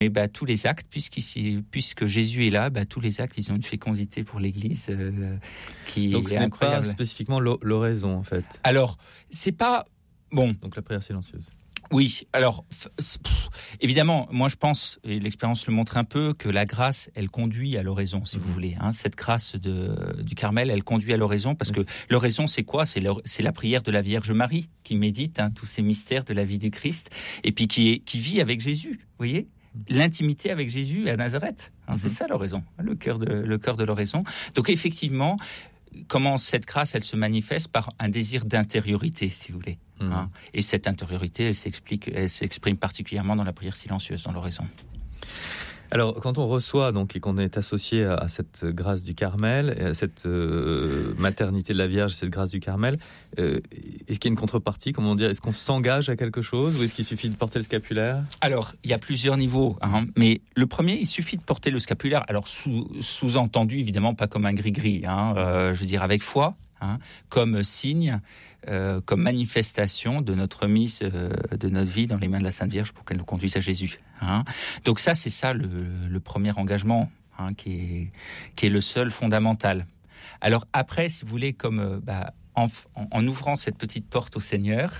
Et tous les actes, puisque Jésus est là, tous les actes, ils ont une fécondité pour l'Église qui Donc est ce n'est incroyable. pas spécifiquement l'oraison, en fait. Alors, c'est pas... Bon. Donc la prière silencieuse. Oui, alors, évidemment, moi je pense, et l'expérience le montre un peu, que la grâce, elle conduit à l'oraison, si vous voulez. Cette grâce du Carmel, elle conduit à l'oraison, parce que l'oraison, c'est quoi ? C'est la prière de la Vierge Marie, qui médite tous ces mystères de la vie du Christ, et puis qui vit avec Jésus, vous voyez ? L'intimité avec Jésus à Nazareth. C'est ça l'oraison, le cœur de l'oraison. Donc effectivement, comment cette grâce, elle se manifeste par un désir d'intériorité, si vous voulez. Et cette intériorité, elle s'exprime particulièrement dans la prière silencieuse, dans l'oraison. Alors, quand on reçoit donc et qu'on est associé à cette grâce du Carmel, à cette maternité de la Vierge, cette grâce du Carmel, est-ce qu'il y a une contrepartie, comment dire ? Est-ce qu'on s'engage à quelque chose ou est-ce qu'il suffit de porter le scapulaire ? Alors, il y a plusieurs niveaux, mais le premier, il suffit de porter le scapulaire. Alors, sous-entendu, évidemment, pas comme un gris-gris, je veux dire avec foi, comme signe, comme manifestation de notre mise de notre vie dans les mains de la Sainte Vierge pour qu'elle nous conduise à Jésus. Donc ça, c'est ça le premier engagement qui est le seul fondamental. Alors après, si vous voulez, comme en ouvrant cette petite porte au Seigneur,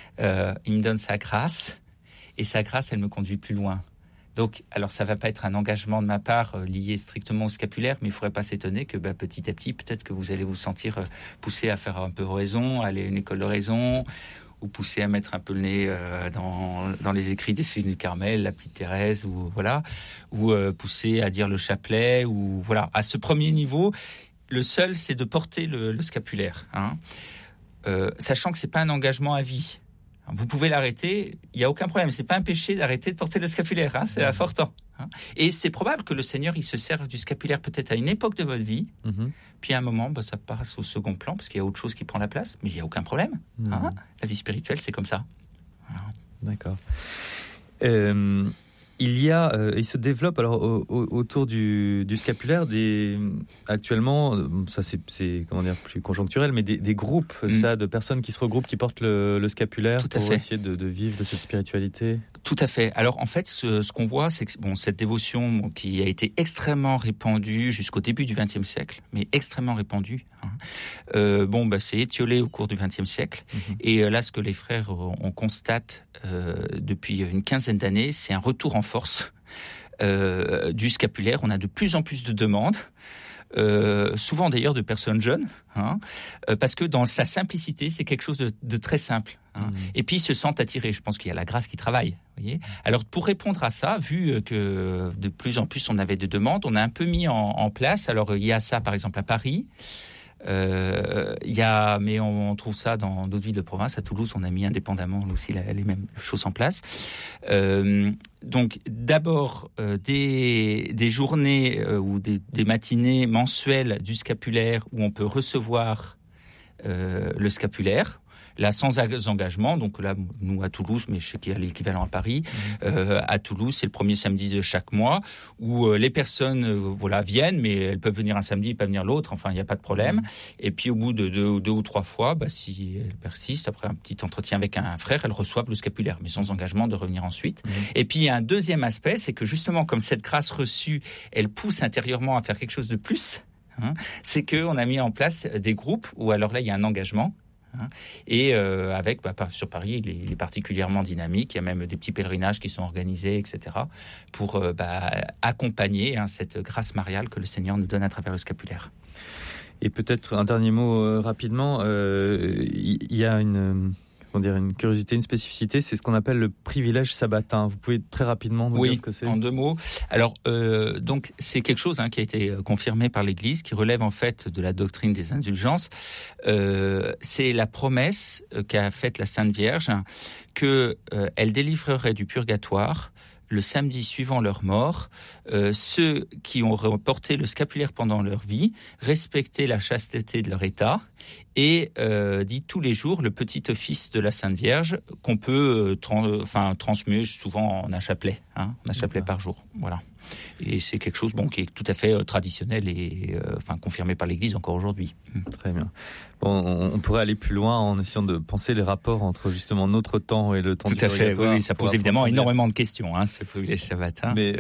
il me donne sa grâce, et sa grâce, elle me conduit plus loin. Donc, alors ça va pas être un engagement de ma part lié strictement au scapulaire, mais il faudrait pas s'étonner que petit à petit, peut-être que vous allez vous sentir poussé à faire un peu oraison, à aller à une école d'oraison, ou poussé à mettre un peu le nez dans les écrits des filles du Carmel, la petite Thérèse, ou voilà, ou poussé à dire le chapelet, ou voilà. À ce premier niveau, le seul, c'est de porter le scapulaire, sachant que c'est pas un engagement à vie. Vous pouvez l'arrêter, il n'y a aucun problème. C'est pas un péché d'arrêter de porter le scapulaire, c'est important. Et c'est probable que le Seigneur, il se serve du scapulaire peut-être à une époque de votre vie, puis à un moment, ça passe au second plan, parce qu'il y a autre chose qui prend la place, mais il n'y a aucun problème. La vie spirituelle, c'est comme ça. Voilà. D'accord. Il se développe alors autour du scapulaire actuellement, ça c'est comment dire, plus conjoncturel, mais des groupes de personnes qui se regroupent, qui portent le scapulaire pour essayer de vivre de cette spiritualité. Tout à fait. Alors en fait, ce qu'on voit, c'est que cette dévotion qui a été extrêmement répandue jusqu'au début du XXe siècle, mais extrêmement répandue, c'est étiolé au cours du XXe siècle. Et là, ce que les frères on constate depuis une quinzaine d'années, c'est un retour en force du scapulaire. On a de plus en plus de demandes. Souvent d'ailleurs de personnes jeunes, parce que dans sa simplicité, c'est quelque chose de très simple. Et puis ils se sentent attirés. Je pense qu'il y a la grâce qui travaille. Voyez. Alors pour répondre à ça, vu que de plus en plus on avait de demandes, on a un peu mis en place. Alors il y a ça par exemple à Paris. Mais on trouve ça dans d'autres villes de province. À Toulouse, on a mis indépendamment aussi les mêmes choses en place. Donc d'abord des journées ou des matinées mensuelles du scapulaire où on peut recevoir le scapulaire. Là, sans engagement, donc là, nous à Toulouse, mais je sais qu'il y a l'équivalent à Paris. À Toulouse, c'est le premier samedi de chaque mois où les personnes viennent, mais elles peuvent venir un samedi et pas venir l'autre, enfin, il n'y a pas de problème. Et puis au bout de deux ou trois fois, si elles persistent, après un petit entretien avec un frère, elles reçoivent le scapulaire, mais sans engagement de revenir ensuite. Et puis il y a un deuxième aspect, c'est que justement, comme cette grâce reçue, elle pousse intérieurement à faire quelque chose de plus, c'est qu'on a mis en place des groupes où alors là, il y a un engagement. Et avec sur Paris, il est particulièrement dynamique. Il y a même des petits pèlerinages qui sont organisés, etc., pour accompagner cette grâce mariale que le Seigneur nous donne à travers le scapulaire. Et peut-être un dernier mot rapidement. Il y a une curiosité, une spécificité, c'est ce qu'on appelle le privilège sabbatin. Vous pouvez très rapidement nous dire ce que c'est ? En 2 mots. Alors, donc, c'est quelque chose qui a été confirmé par l'Église, qui relève en fait de la doctrine des indulgences. C'est la promesse qu'a faite la Sainte Vierge qu'elle délivrerait du purgatoire le samedi suivant leur mort, ceux qui ont porté le scapulaire pendant leur vie, respecté la chasteté de leur état et dit tous les jours le petit office de la Sainte Vierge qu'on peut transmuer souvent en un chapelet, un chapelet par jour. Voilà. Et c'est quelque chose qui est tout à fait traditionnel et confirmé par l'Église encore aujourd'hui. Très bien. Bon, on pourrait aller plus loin en essayant de penser les rapports entre justement notre temps et le temps du purgatoire. Tout à fait, oui, ça pose évidemment énormément de questions. ce privilège shabbatin. Mais